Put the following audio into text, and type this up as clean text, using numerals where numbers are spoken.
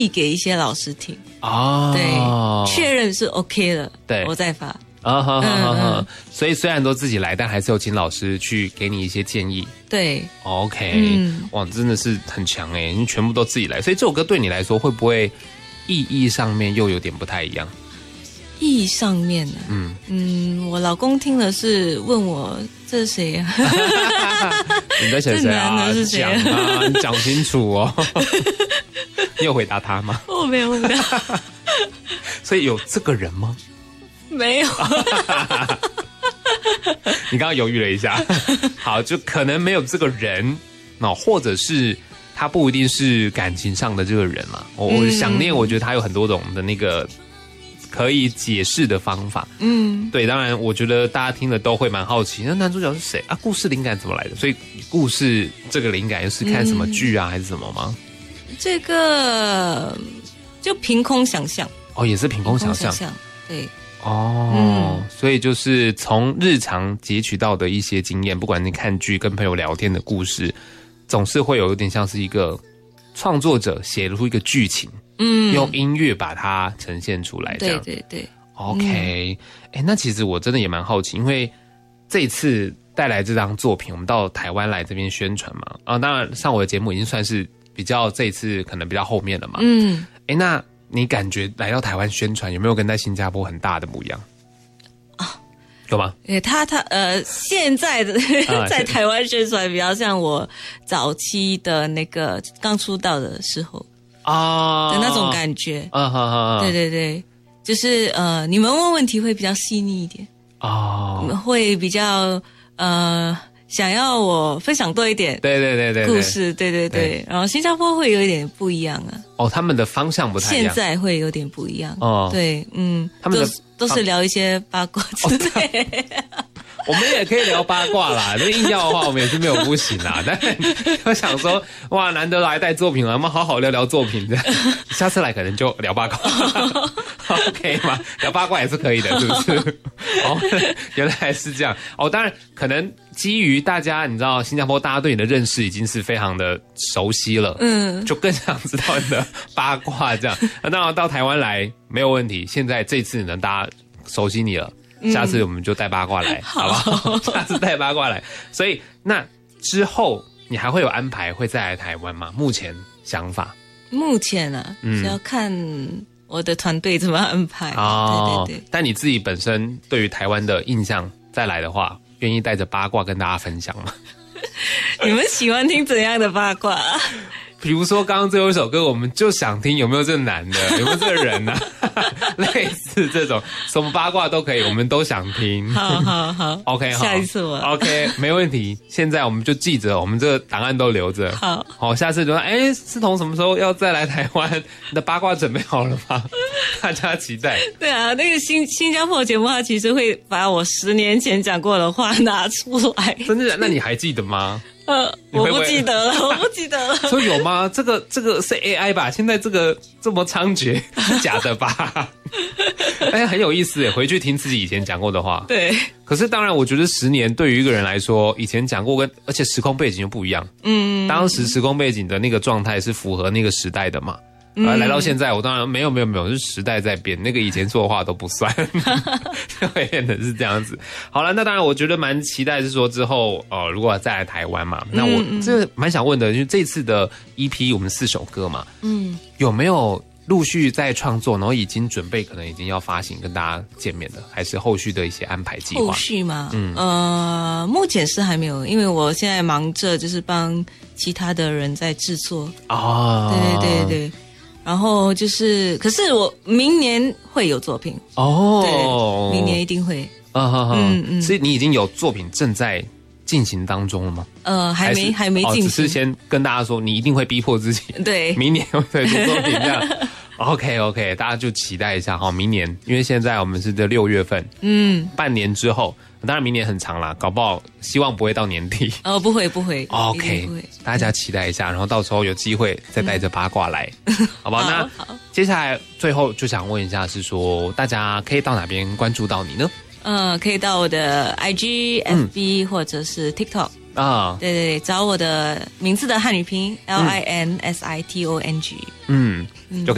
递给一些老师听。 哦， 对，确认是 OK 了， 对， 我再发。 所以虽然都自己来，但还是有请老师去给你一些建议。 对 ，OK，哇，真的是很强哎，你全部都自己来，所以这首歌对你来说会不会意义上面又有点不太一样？ 意义上面呢？我老公听了是问我这是谁啊？ 你在写谁啊？ 这男的是谁啊？ 讲啊，你讲清楚哦。你有回答他吗？ 我没有回答。 所以有这个人吗？ 没有。 你刚刚犹豫了一下，好，就可能没有这个人哦，或者是他不一定是感情上的这个人嘛。我想念，我觉得他有很多种的那个可以解释的方法。对，当然我觉得大家听了都会蛮好奇，那男主角是谁啊？故事灵感怎么来的？所以故事这个灵感又是看什么剧啊，还是什么吗？ 这个就凭空想象。 哦，也是凭空想象。 对。 所以就是从日常截取到的一些经验，不管你看剧、跟朋友聊天的故事，总是会有点像是一个创作者写出一个剧情，用音乐把它呈现出来，这样。 对。 OK，那其实我真的也蛮好奇，因为这一次带来这张作品，我们到台湾来这边宣传嘛，当然上我的节目已经算是比较这一次可能比较后面了嘛，那你感觉来到台湾宣传有没有跟在新加坡很大的不一样？有吗？ 他现在的在台湾宣传比较像我早期的那个刚出道的时候的那种感觉。对，就是你们问问题会比较细腻一点会比较想要我分享多一点，对故事，对，然后新加坡会有一点不一样啊。 他们的方向不太一样， 现在会有点不一样。对， 他们都是聊一些八卦之类。 我们也可以聊八卦啦，那硬要的话，我们也是没有不行啦。但我想说，哇，难得来带作品了，我们好好聊聊作品的。下次来可能就聊八卦，OK 吗？聊八卦也是可以的，是不是？原来是这样。当然，可能基于大家，你知道，新加坡大家对你的认识已经是非常的熟悉了，就更想知道你的八卦这样。那当然到台湾来没有问题。现在这次呢，大家熟悉你了。下次我们就带八卦来，好不好？下次带八卦来。所以那之后你还会有安排会再来台湾吗？目前想法？目前是要看我的团队怎么安排。对。 但你自己本身对于台湾的印象，再来的话，愿意带着八卦跟大家分享吗？ 你们喜欢听怎样的八卦？ 比如说刚刚最后一首歌，我们就想听有没有这个男的，有没有这个人呢？类似这种什么八卦都可以，我们都想听。 好 OK， 好， 下一次我 OK 没问题。现在我们就记着，我们这个档案都留着。好，下次就说，思彤什么时候要再来台湾？你的八卦准备好了吗？大家期待。 对啊，那个新加坡节目，它其实会把我10年前讲过的话拿出来。 真的？那你还记得吗？ 我不记得了， 说有吗？这个是 AI 吧？现在这个这么猖獗，是假的吧？很有意思耶，回去听自己以前讲过的话。 对。 可是当然，我觉得10年对于一个人来说，以前讲过而且时空背景又不一样。当时时空背景的那个状态是符合那个时代的嘛。来到现在，我当然没有，是时代在变，那个以前说的话都不算，就会变得是这样子。好了，那当然我觉得蛮期待是说之后如果再来台湾嘛，那我这蛮想问的，就是这次的 EP 我们4首歌嘛，有没有陆续在创作，然后已经准备可能已经要发行跟大家见面的，还是后续的一些安排计划？ 后续吗？目前是还没有，因为我现在忙着就是帮其他的人在制作。对。然后就是，可是我明年会有作品对，明年一定会。 所以你已经有作品正在进行当中了吗？ 还没进行， 只是先跟大家说，你一定会逼迫自己， 对， 明年会推出作品这样。OK， 大家就期待一下哈，明年，因为现在我们是这6月份，半年之后。当然明年很长啦，搞不好希望不会到年底。 不会 OK， 大家期待一下，然后到时候有机会再带着八卦来，好不好？那接下来最后就想问一下，是说大家可以到哪边关注到你呢？ 可以到我的 IG、FB 或者是 TikTok 对，找我的名字的汉语拼音 LINSITONG，就可以